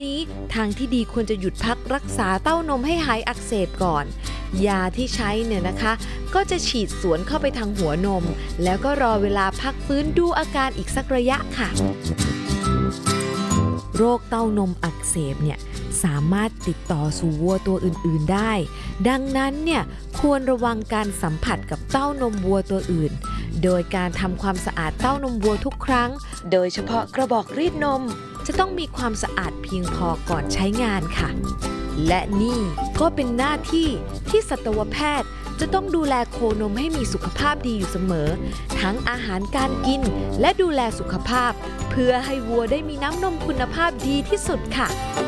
นี้ทางที่ดีควรจะหยุดพักรักษาเต้านมให้หายอักเสบก่อนยาที่ใช้เนี่ยนะคะก็จะฉีดสวนเข้าไปทางหัวนมแล้วก็รอเวลาพักฟื้นดูอาการอีกสักระยะค่ะโรคเต้านมอักเสบเนี่ยสามารถติดต่อสู่วัวตัวอื่นๆได้ดังนั้นเนี่ยควรระวังการสัมผัสกับเต้านมวัวตัวอื่นโดยการทำความสะอาดเต้านมวัวทุกครั้งโดยเฉพาะกระบอกรีดนมจะต้องมีความสะอาดเพียงพอก่อนใช้งานค่ะและนี่ก็เป็นหน้าที่ที่สัตวแพทย์จะต้องดูแลโคนมให้มีสุขภาพดีอยู่เสมอทั้งอาหารการกินและดูแลสุขภาพเพื่อให้วัวได้มีน้ำนมคุณภาพดีที่สุดค่ะ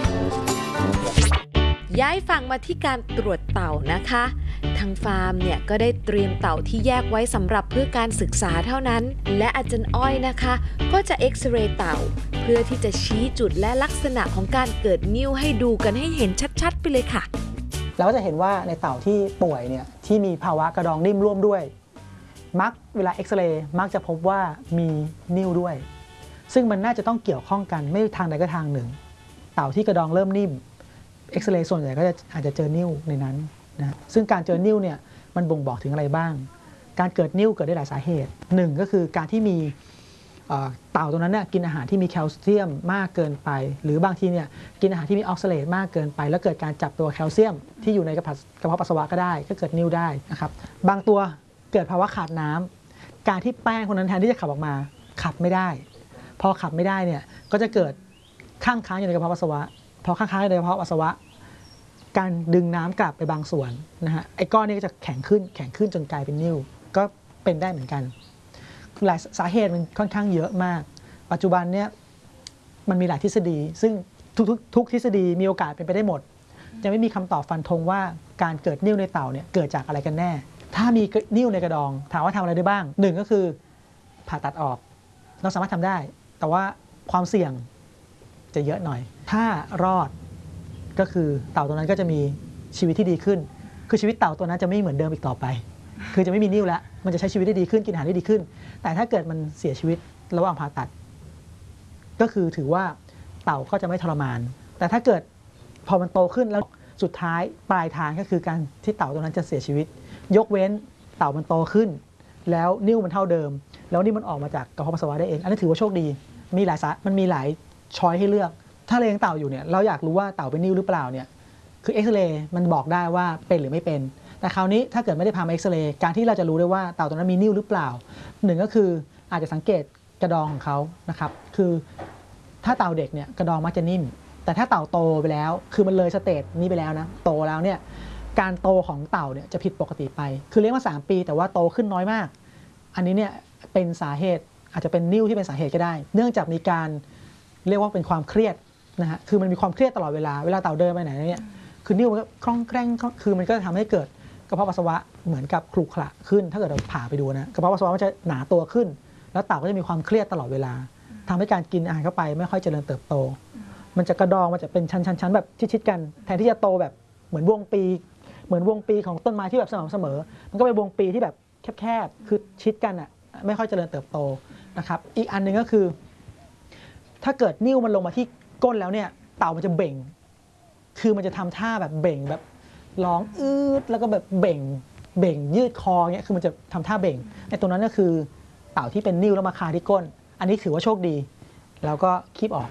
ย้ายฝั่งมาที่การตรวจเต่านะคะทางฟาร์มเนี่ยก็ได้เตรียมเต่าที่แยกไว้สำหรับเพื่อการศึกษาเท่านั้นและอาจารย์อ้อยนะคะก็จะเอ็กซเรย์เต่าเพื่อที่จะชี้จุดและลักษณะของการเกิดนิ่วให้ดูกันให้เห็นชัดๆไปเลยค่ะเราก็จะเห็นว่าในเต่าที่ป่วยเนี่ยที่มีภาวะกระดองนิ่มร่วมด้วยมักเวลาเอ็กซเรย์มักจะพบว่ามีนิ่วด้วยซึ่งมันน่าจะต้องเกี่ยวข้องกันไม่ทางใดก็ทางหนึ่งเต่าที่กระดองเริ่มนิ่มเอ็กซเรย์ส่วนใหญ่ก็อาจจะเจอนิ่วในนั้นนะซึ่งการเจอนิ่วเนี่ยมันบ่งบอกถึงอะไรบ้างการเกิดนิ่วเกิดได้หลายสาเหตุหนึ่งก็คือการที่มีเต่าตัวนั้นเนี่ยกินอาหารที่มีแคลเซียมมากเกินไปหรือบางทีเนี่ยกินอาหารที่มีออกซาเลตมากเกินไปแล้วเกิดการจับตัวแคลเซียมที่อยู่ในกระเพาะปัสสาวะก็ได้ก็เกิดนิ่วได้นะครับบางตัวเกิดภาวะขาดน้ำการที่แป้งคนนั้นแทนที่จะขับออกมาขับไม่ได้พอขับไม่ได้เนี่ยก็จะเกิดค้างอยู่ในกระเพาะปัสสาวะพอค้างอยู่ในกระเพาะปัสสาวะการดึงน้ำกลับไปบางส่วนนะฮะไอ้ก้อนนี้ก็จะแข็งขึ้นจนกลายเป็นนิ่วก็เป็นได้เหมือนกันหลายสาเหตุมันค่อนข้างเยอะมากปัจจุบันเนี่ยมันมีหลายทฤษฎีซึ่งทุกทฤษฎีมีโอกาสเป็นไปได้หมดจะไม่มีคำตอบฟันธงว่าการเกิดนิ่วในเต่าเนี่ยเกิดจากอะไรกันแน่ถ้ามีนิ่วในกระดองถามว่าทำอะไรได้บ้างหนึ่งก็คือผ่าตัดออกเราสามารถทำได้แต่ว่าความเสี่ยงจะเยอะหน่อยถ้ารอดก็คือเต่าตัวนั้นก็จะมีชีวิตที่ดีขึ้นคือชีวิตเต่าตัวนั้นจะไม่เหมือนเดิมอีกต่อไปคือจะไม่มีนิ่วแล้วมันจะใช้ชีวิตได้ดีขึ้นกินอาหารได้ดีขึ้นแต่ถ้าเกิดมันเสียชีวิตระหว่างผ่าตัดก็คือถือว่าเต่าก็จะไม่ทรมานแต่ถ้าเกิดพอมันโตขึ้นแล้วสุดท้ายปลายทางก็คือการที่เต่าตัวนั้นจะเสียชีวิตยกเว้นเต่ามันโตขึ้นแล้วนิ่วมันเท่าเดิมแล้วนี่มันออกมาจากกระเพาะปัสสาวะได้เองอันนี้ถือว่าโชคดีมันมีหลายช้อยให้เลือกถ้าเลี้ยงเต่าอยู่เนี่ยเราอยากรู้ว่าเต่าเป็นนิ่วหรือเปล่าเนี่ยคือเอ็กซเรย์มันบอกได้ว่าเป็นหรือไม่เป็นแต่คราวนี้ถ้าเกิดไม่ได้พามาเอ็กซเรย์การที่เราจะรู้ได้ว่าเต่าตัวนั้นมีนิ่วหรือเปล่าหนึ่งก็คืออาจจะสังเกตกระดองของเขานะครับคือถ้าเต่าเด็กเนี่ยกระดองมักจะนิ่มแต่ถ้าเต่าโตไปแล้วคือมันเลยสเตจนี้ไปแล้วนะโตแล้วเนี่ยการโตของเต่าเนี่ยจะผิดปกติไปคือเลี้ยงมา3 ปีแต่ว่าโตขึ้นน้อยมากอันนี้เนี่ยเป็นสาเหตุอาจจะเป็นนิ่วที่เป็นสาเหตุก็ได้เนื่องจากมีการเรียกว่าเป็นความเครียดนะฮะคือมันมีความเครียดตลอดเวลาเต่าเดินไปไหนเนี่ยคือนิ่วมันก็คล่องแคล่งคือมันก็ทำให้เกิดกระเพาะปัสสาวะเหมือนกับขรุขระขึ้นถ้าเกิดเราผ่าไปดูนะกระเพาะปัสสาวะมันจะหนาตัวขึ้นแล้วเต่าก็จะมีความเครียดตลอดเวลาทำให้การกินอาหารเข้าไปไม่ค่อยเจริญเติบโตมันจะกระดองมันจะเป็นชั้นแบบชิดๆกันแทนที่จะโตแบบเหมือนวงปีของต้นไม้ที่แบบสม่ำเสมอมันก็เป็นวงปีที่แบบแคบๆคือชิดกันอ่ะไม่ค่อยเจริญเติบโตนะครับอีกอันนึงก็คือถ้าเกิดนิ่วมันลงมาที่ก้นแล้วเนี่ยเต่ามันจะเบ่งคือมันจะทำท่าแบบเบ่งแบบร้องอืดแล้วก็แบบเบ่งยืดคอเงี้ยคือมันจะทำท่าเบ่งในตรงนั้นก็คือเต่าที่เป็นนิ่วแล้วมาคาที่ก้นอันนี้ถือว่าโชคดีแล้วก็คีบออก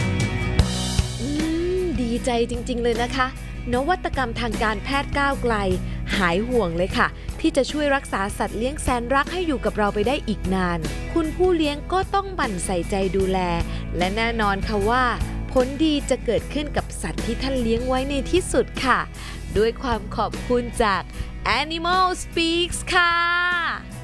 ดีใจจริงๆเลยนะคะนวัตกรรมทางการแพทย์ก้าวไกลหายห่วงเลยค่ะที่จะช่วยรักษาสัตว์เลี้ยงแสนรักให้อยู่กับเราไปได้อีกนานคุณผู้เลี้ยงก็ต้องหมั่นใส่ใจดูแลและแน่นอนค่ะว่าผลดีจะเกิดขึ้นกับสัตว์ที่ท่านเลี้ยงไว้ในที่สุดค่ะด้วยความขอบคุณจาก Animal Speaks ค่ะ